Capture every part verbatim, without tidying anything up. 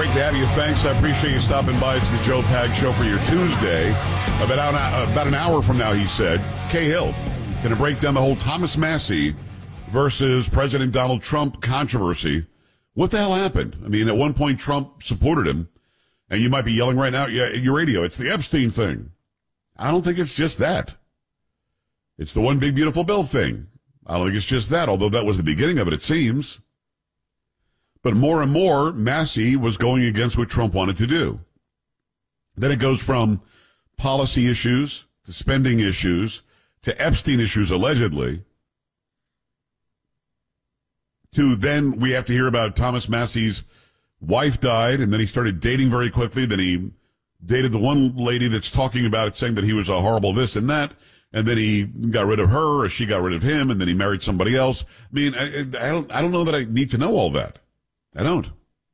Great to have you. Thanks. I appreciate you stopping by. It's the Joe Pag Show for your Tuesday. About an, about an hour from now, he said, Kay Hill going to break down the whole Thomas Massie versus President Donald Trump controversy. What the hell happened? I mean, at one point, Trump supported him, and you might be yelling right now at your radio, it's the Epstein thing. I don't think it's just that. It's the one big, beautiful bill thing. I don't think it's just that, although that was the beginning of it, it seems. But more and more, Massie was going against what Trump wanted to do. Then it goes from policy issues to spending issues to Epstein issues, allegedly, to then we have to hear about Thomas Massie's wife died, and then he started dating very quickly. Then he dated the one lady that's talking about it, saying that he was a horrible this and that. And then he got rid of her, or she got rid of him, and then he married somebody else. I mean, I, I don't, I don't know that I need to know all that. I don't.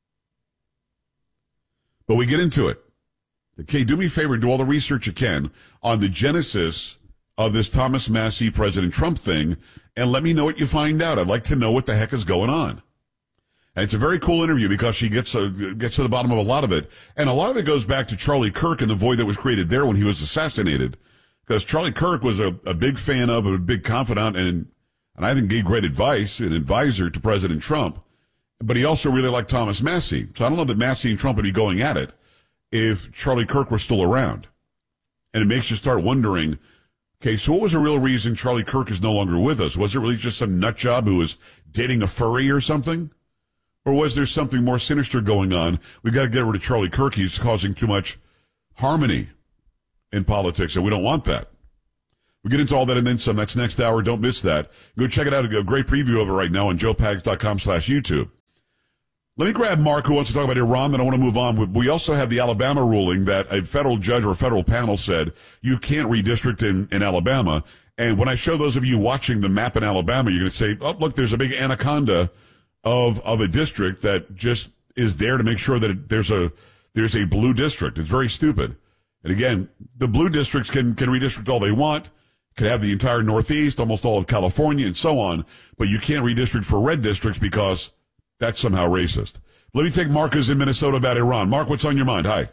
But we get into it. Okay, do me a favor, do all the research you can on the genesis of this Thomas Massie President Trump thing, and let me know what you find out. I'd like to know what the heck is going on. And it's a very cool interview because she gets uh, gets to the bottom of a lot of it. And a lot of it goes back to Charlie Kirk and the void that was created there when he was assassinated. Because Charlie Kirk was a, a big fan of, a big confidant, and and I think gave great advice, an advisor to President Trump. But he also really liked Thomas Massie. So I don't know that Massie and Trump would be going at it if Charlie Kirk were still around. And it makes you start wondering, okay, so what was the real reason Charlie Kirk is no longer with us? Was it really just some nut job who was dating a furry or something? Or was there something more sinister going on? We got to get rid of Charlie Kirk. He's causing too much harmony in politics, and we don't want that. We get into all that and then some. That's next hour. Don't miss that. Go check it out. A great preview of it right now on joe pags dot com slash YouTube. Let me grab Mark, who wants to talk about Iran, then I want to move on. We also have the Alabama ruling that a federal judge or a federal panel said you can't redistrict in, in Alabama. And when I show those of you watching the map in Alabama, you're going to say, oh, look, there's a big anaconda of of a district that just is there to make sure that it, there's a there's a blue district. It's very stupid. And again, the blue districts can, can redistrict all they want, can have the entire Northeast, almost all of California, and so on, but you can't redistrict for red districts because that's somehow racist. Let me take Marcus in Minnesota about Iran. Mark, what's on your mind? Hi.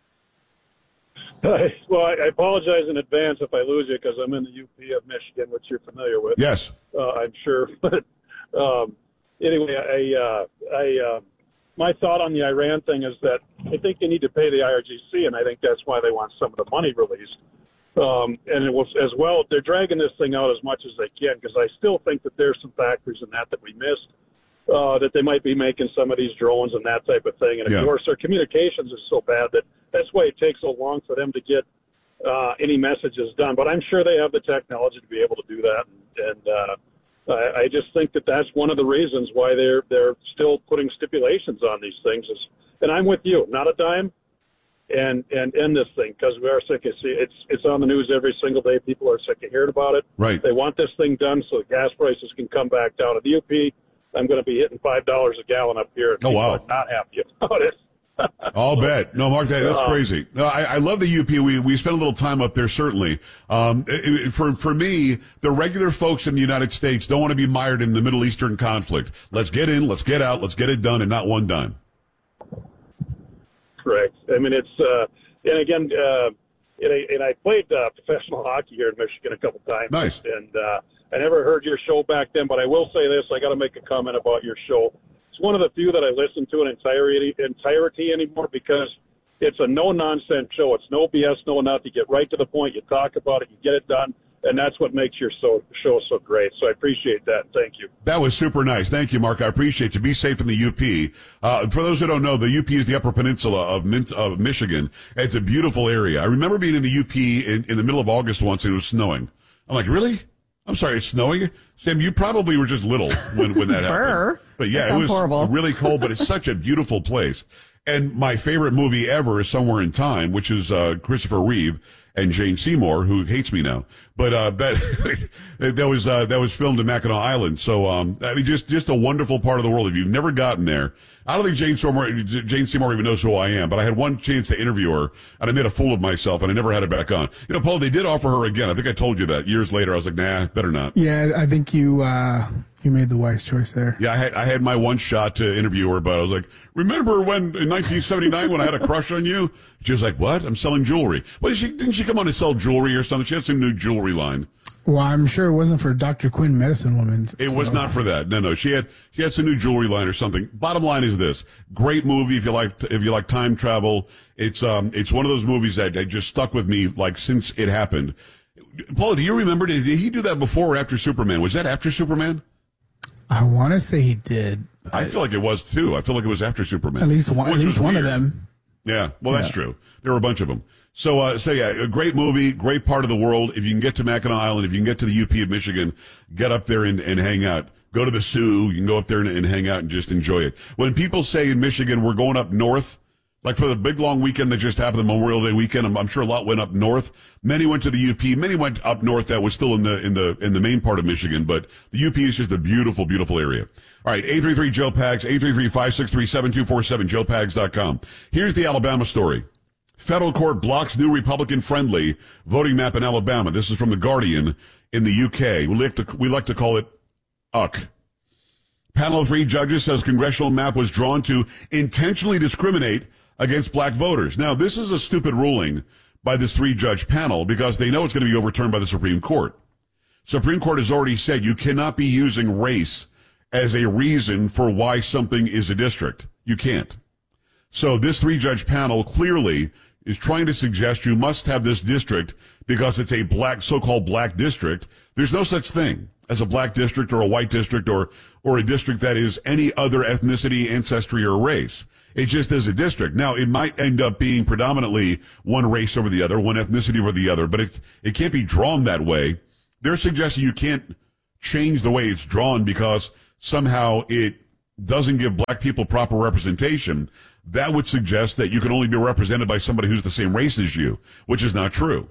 Hi. Well, I apologize in advance if I lose you because I'm in the U P of Michigan, which you're familiar with. Yes. Uh, I'm sure. But um, anyway, I, uh, I, uh, my thought on the Iran thing is that I think they need to pay the I R G C, and I think that's why they want some of the money released. Um, and it was, as well, they're dragging this thing out as much as they can because I still think that there's some factories in that that we missed. Uh, that they might be making some of these drones and that type of thing. And, of yeah. course, their communications is so bad that that's why it takes so long for them to get uh, any messages done. But I'm sure they have the technology to be able to do that. And, and uh, I, I just think that that's one of the reasons why they're they're still putting stipulations on these things. Is, and I'm with you, not a dime, and, and end this thing because we are sick of see it's it's on the news every single day. People are sick of hearing about it. Right. They want this thing done so the gas prices can come back down. At the U P, I'm going to be hitting five dollars a gallon up here. And oh, wow. Are not happy about it. I'll bet. No, Mark, that, that's uh, crazy. No, I, I love the U P. We we spent a little time up there, certainly. Um, it, it, for for me, the regular folks in the United States don't want to be mired in the Middle Eastern conflict. Let's get in, let's get out, let's get it done, and not one dime. Correct. I mean, it's uh, and again, uh, and, I, and I played uh, professional hockey here in Michigan a couple times. Nice. And uh, I never heard your show back then, but I will say this: I got to make a comment about your show. It's one of the few that I listen to in entirety, entirety anymore because it's a no-nonsense show. It's no B S, no nothing. You get right to the point. You talk about it. You get it done. And that's what makes your so, show so great. So I appreciate that. Thank you. That was super nice. Thank you, Mark. I appreciate you. Be safe in the U P. Uh, for those who don't know, the U P is the Upper Peninsula of, Min- of Michigan. It's a beautiful area. I remember being in the U P in, in the middle of August once and it was snowing. I'm like, really? I'm sorry, it's snowing? Sam, you probably were just little when, when that happened. But yeah, it was horrible. really cold, but it's such a beautiful place. And my favorite movie ever is Somewhere in Time, which is uh, Christopher Reeve and Jane Seymour, who hates me now. But uh, that that was uh, that was filmed in Mackinac Island. So um, I mean, just just a wonderful part of the world. If you've never gotten there, I don't think Jane Seymour Jane Seymour even knows who I am. But I had one chance to interview her, and I made a fool of myself, and I never had her back on. You know, Paul, they did offer her again. I think I told you that years later. I was like, nah, better not. Yeah, I think you uh, You made the wise choice there. Yeah, I had I had my one shot to interview her, but I was like, remember when in nineteen seventy-nine when I had a crush on you? She was like, what? I'm selling jewelry. Well, she, didn't she come on to sell jewelry or something? She had some new jewelry line. Well, I'm sure it wasn't for Doctor Quinn Medicine Woman. It so. was not for that. No, no. She had she had some new jewelry line or something. Bottom line is this: great movie if you like if you like time travel. It's um it's one of those movies that, that just stuck with me like since it happened. Paula, do you remember? Did he do that before or after Superman? Was that after Superman? I want to say he did. I feel like it was too. I feel like it was after Superman. At least one. At least one weird. of them. Yeah, well, that's yeah. true. There were a bunch of them. So, uh, so yeah, a great movie, great part of the world. If you can get to Mackinac Island, if you can get to the U P of Michigan, get up there and, and hang out. Go to the Sioux. You can go up there and, and hang out and just enjoy it. When people say in Michigan, we're going up north, like for the big long weekend that just happened, the Memorial Day weekend, I'm, I'm sure a lot went up north. Many went to the U P. Many went up north that was still in the, in the, in the main part of Michigan, but the U P is just a beautiful, beautiful area. All right, eight three three Joe Pags, eight three three, five six three, seven two four seven, joe pags dot com. Here's the Alabama story. Federal court blocks new Republican-friendly voting map in Alabama. This is from The Guardian in the U K. We like to, we like to call it U C. Panel of three judges says congressional map was drawn to intentionally discriminate against black voters. Now, this is a stupid ruling by this three-judge panel because they know it's going to be overturned by the Supreme Court. Supreme Court has already said you cannot be using race as a reason for why something is a district. You can't. So this three-judge panel clearly is trying to suggest you must have this district because it's a black, so-called black district. There's no such thing as a black district or a white district or, or a district that is any other ethnicity, ancestry, or race. It just is a district. Now, it might end up being predominantly one race over the other, one ethnicity over the other, but it, it can't be drawn that way. They're suggesting you can't change the way it's drawn because somehow it doesn't give black people proper representation. That would suggest that you can only be represented by somebody who's the same race as you, which is not true.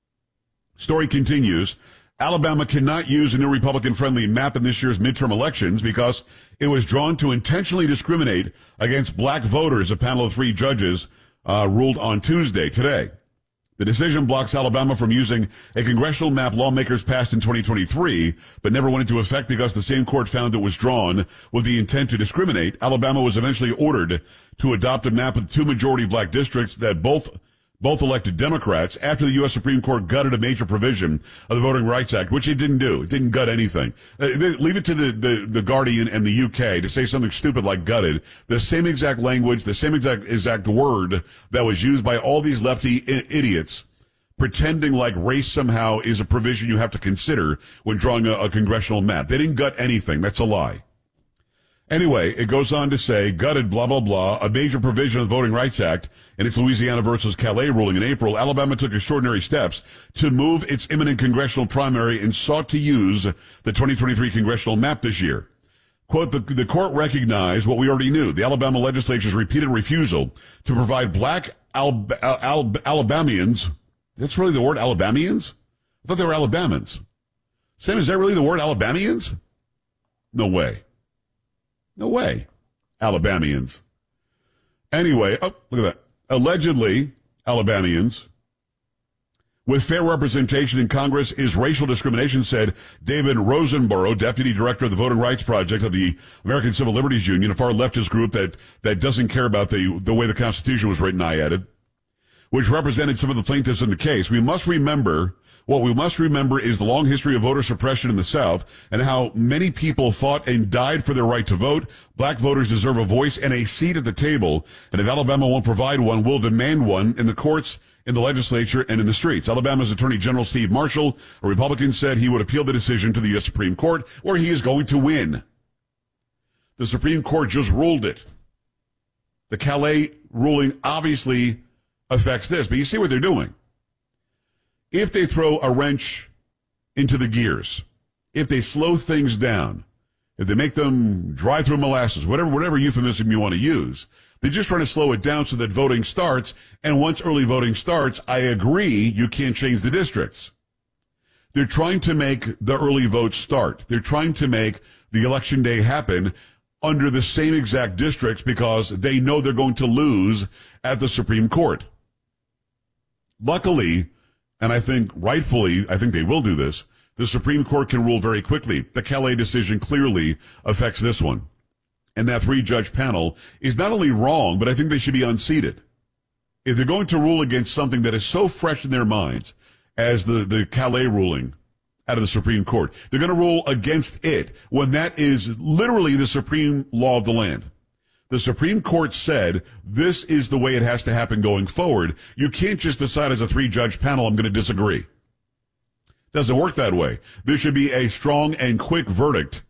Story continues. Alabama cannot use a new Republican-friendly map in this year's midterm elections because it was drawn to intentionally discriminate against black voters, a panel of three judges uh, ruled on Tuesday, today. The decision blocks Alabama from using a congressional map lawmakers passed in twenty twenty-three, but never went into effect because the same court found it was drawn with the intent to discriminate. Alabama was eventually ordered to adopt a map with two majority black districts that both both elected Democrats after the U S Supreme Court gutted a major provision of the Voting Rights Act, which it didn't do. It didn't gut anything. Uh, they, leave it to the, the, the Guardian and the U K to say something stupid like gutted. The same exact language, the same exact, exact word that was used by all these lefty I- idiots pretending like race somehow is a provision you have to consider when drawing a, a congressional map. They didn't gut anything. That's a lie. Anyway, it goes on to say, gutted, blah, blah, blah, a major provision of the Voting Rights Act in its Louisiana versus Calais ruling in April. Alabama took extraordinary steps to move its imminent congressional primary and sought to use the twenty twenty-three congressional map this year. Quote, the, the court recognized what we already knew, the Alabama legislature's repeated refusal to provide black Al- Al- Alabamians, that's really the word, Alabamians? I thought they were Alabamans. Sam, is that really the word, Alabamians? No way. No way. Alabamians. Anyway, oh, look at that. Allegedly, Alabamians with fair representation in Congress is racial discrimination, said David Rosenborough, deputy director of the Voting Rights Project of the American Civil Liberties Union, a far leftist group that, that doesn't care about the, the way the Constitution was written, I added, which represented some of the plaintiffs in the case. We must remember What we must remember is the long history of voter suppression in the South and how many people fought and died for their right to vote. Black voters deserve a voice and a seat at the table. And if Alabama won't provide one, we'll demand one in the courts, in the legislature, and in the streets. Alabama's Attorney General Steve Marshall, a Republican, said he would appeal the decision to the U S Supreme Court, where he is going to win. The Supreme Court just ruled it. The Calais ruling obviously affects this, but you see what they're doing. If they throw a wrench into the gears, if they slow things down, if they make them dry through molasses, whatever whatever euphemism you want to use, they're just trying to slow it down so that voting starts. And once early voting starts, I agree, you can't change the districts. They're trying to make the early vote start. They're trying to make the election day happen under the same exact districts because they know they're going to lose at the Supreme Court. Luckily, and I think rightfully, I think they will do this, The Supreme Court can rule very quickly. The Calais decision clearly affects this one. And that three-judge panel is not only wrong, but I think they should be unseated. If they're going to rule against something that is so fresh in their minds as the, the Calais ruling out of the Supreme Court, they're going to rule against it when that is literally the supreme law of the land. The Supreme Court said this is the way it has to happen going forward. You can't just decide as a three-judge panel, I'm going to disagree. Doesn't work that way. There should be a strong and quick verdict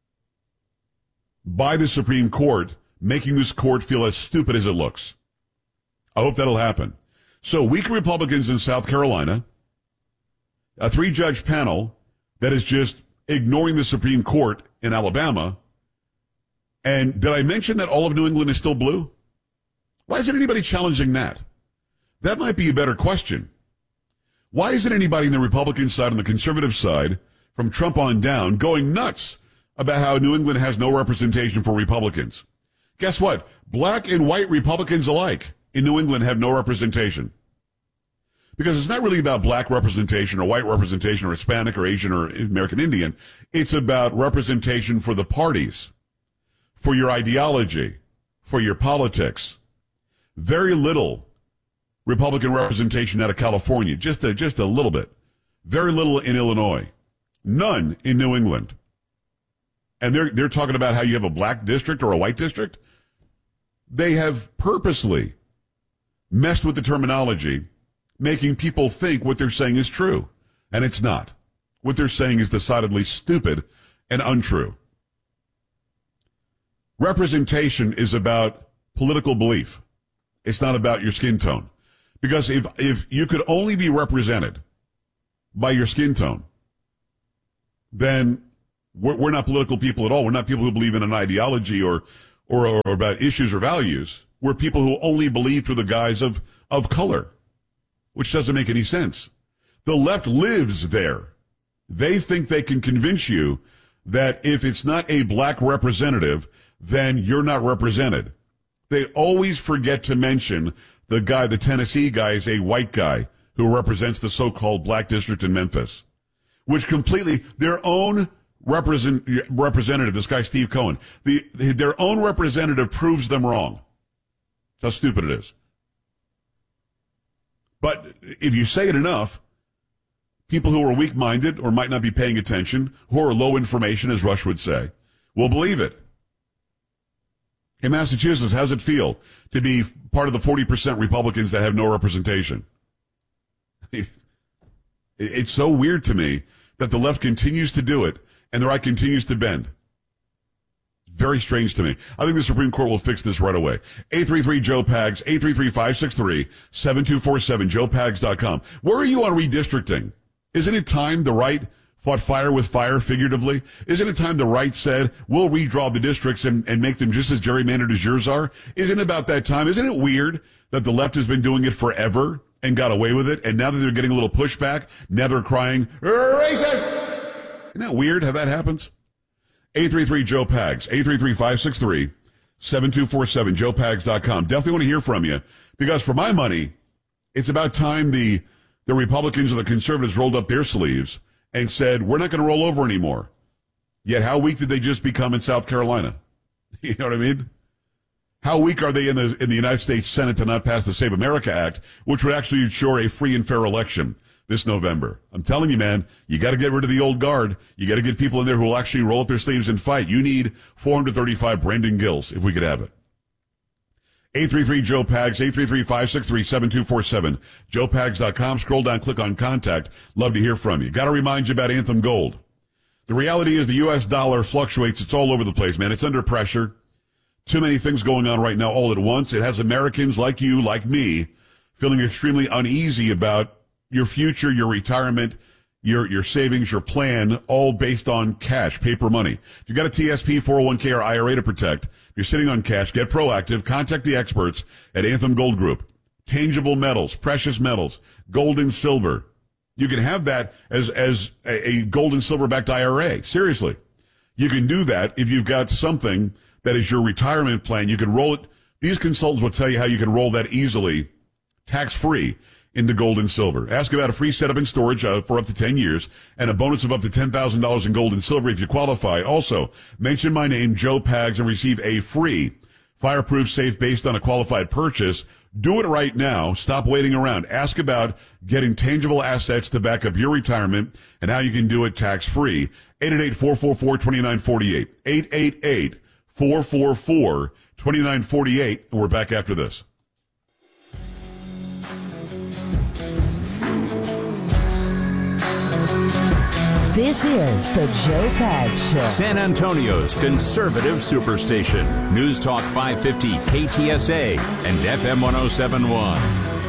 by the Supreme Court, making this court feel as stupid as it looks. I hope that'll happen. So weak Republicans in South Carolina, a three-judge panel that is just ignoring the Supreme Court in Alabama. And did I mention that all of New England is still blue? Why isn't anybody challenging that? That might be a better question. Why isn't anybody on the Republican side and the conservative side, from Trump on down, going nuts about how New England has no representation for Republicans? Guess what? Black and white Republicans alike in New England have no representation. Because it's not really about black representation or white representation or Hispanic or Asian or American Indian. It's about representation for the parties, for your ideology, for your politics. Very little Republican representation out of California, just a, just a little bit. Very little in Illinois. None in New England. And they're, they're talking about how you have a black district or a white district. They have purposely messed with the terminology, making people think what they're saying is true. And it's not. What they're saying is decidedly stupid and untrue. Representation is about political belief. It's not about your skin tone. Because if, if you could only be represented by your skin tone, then we're, we're not political people at all. We're not people who believe in an ideology or, or, or about issues or values. We're people who only believe through the guise of, of color, which doesn't make any sense. The left lives there. They think they can convince you that if it's not a black representative, then you're not represented. They always forget to mention the guy, the Tennessee guy, is a white guy who represents the so-called black district in Memphis, which completely, their own represent, representative, this guy Steve Cohen, the, their own representative proves them wrong. That's how stupid it is. But if you say it enough, people who are weak-minded or might not be paying attention, who are low information, as Rush would say, will believe it. In Massachusetts, how's it feel to be part of the forty percent Republicans that have no representation? It's so weird to me that the left continues to do it and the right continues to bend. Very strange to me. I think the Supreme Court will fix this right away. eight three three Joe Pags, eight three three, five six three, seven two four seven, joe pags dot com. Where are you on redistricting? Isn't it time the right fought fire with fire, figuratively? Isn't it time the right said, we'll redraw the districts and, and make them just as gerrymandered as yours are? Isn't it about that time? Isn't it weird that the left has been doing it forever and got away with it, and now that they're getting a little pushback, now they're crying, racist! Isn't that weird how that happens? eight three three Joe Pags, eight three three, five six three, seven two four seven, joe pags dot com. Definitely want to hear from you, because for my money, it's about time the, the Republicans or the conservatives rolled up their sleeves and said, we're not going to roll over anymore. Yet how weak did they just become in South Carolina? You know what I mean? How weak are they in the in the United States Senate to not pass the Save America Act, which would actually ensure a free and fair election this November? I'm telling you, man, you got to get rid of the old guard. You got to get people in there who will actually roll up their sleeves and fight. You need four hundred thirty-five Brandon Gills, if we could have it. eight three three Joe Pags, eight three three, five six three, seven two four seven, joe pags dot com. Scroll down, click on contact. Love to hear from you. Got to remind you about Anthem Gold. The reality is the U S dollar fluctuates. It's all over the place, man. It's under pressure. Too many things going on right now all at once. It has Americans like you, like me, feeling extremely uneasy about your future, your retirement, your your savings, your plan, all based on cash, paper money. If you've got a T S P, four oh one k, or I R A to protect, if you're sitting on cash, get proactive. Contact the experts at Anthem Gold Group. Tangible metals, precious metals, gold and silver. You can have that as, as a, a gold and silver-backed I R A. Seriously. You can do that if you've got something that is your retirement plan. You can roll it. These consultants will tell you how you can roll that easily, tax-free, into gold and silver. Ask about a free setup and storage uh, for up to ten years and a bonus of up to ten thousand dollars in gold and silver if you qualify. Also, mention my name, Joe Pags, and receive a free fireproof safe based on a qualified purchase. Do it right now. Stop waiting around. Ask about getting tangible assets to back up your retirement and how you can do it tax-free. eight eight eight, four four four, two nine four eight. eight eight eight, four four four, two nine four eight. And we're back after this. This is the Joe Pags Show. San Antonio's conservative superstation. News Talk five fifty K T S A and F M one oh seven point one.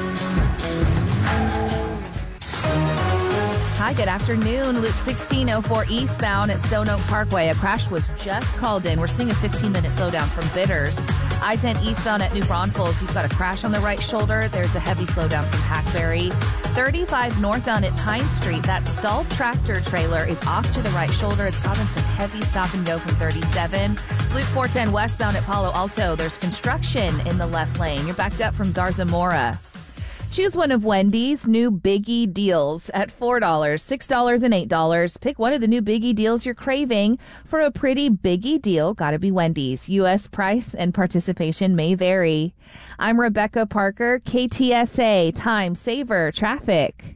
Hi, good afternoon. Loop sixteen oh four eastbound at Stone Oak Parkway. A crash was just called in. We're seeing a fifteen-minute slowdown from Bitters. I ten eastbound at New Braunfels. You've got a crash on the right shoulder. There's a heavy slowdown from Hackberry. thirty-five northbound at Pine Street. That stalled tractor trailer is off to the right shoulder. It's causing some heavy stop and go from thirty-seven. Loop four ten westbound at Palo Alto. There's construction in the left lane. You're backed up from Zarzamora. Choose one of Wendy's new Biggie deals at four dollars, six dollars, and eight dollars. Pick one of the new Biggie deals you're craving. For a pretty Biggie deal, gotta be Wendy's. U S price and participation may vary. I'm Rebecca Parker, K T S A, Time Saver Traffic.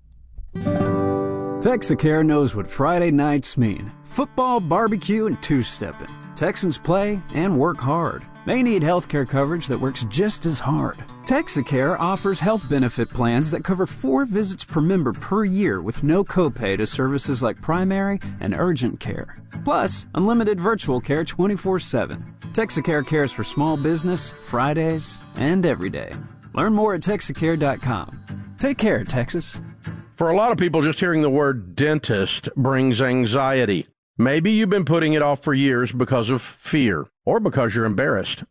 Texacare knows what Friday nights mean. Football, barbecue, and two-stepping. Texans play and work hard. They need healthcare coverage that works just as hard. Texacare offers health benefit plans that cover four visits per member per year with no copay to services like primary and urgent care. Plus, unlimited virtual care twenty-four seven. Texacare cares for small business, Fridays, and every day. Learn more at Texacare dot com. Take care, Texas. For a lot of people, just hearing the word dentist brings anxiety. Maybe you've been putting it off for years because of fear or because you're embarrassed.